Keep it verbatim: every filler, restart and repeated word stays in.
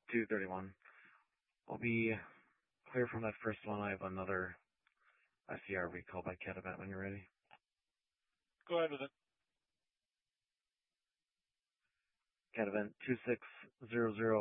two thirty-one. I'll be clear from that first one. I have another S C R recall by Catavent when you're ready. Go ahead with it. Catavent two six zero zero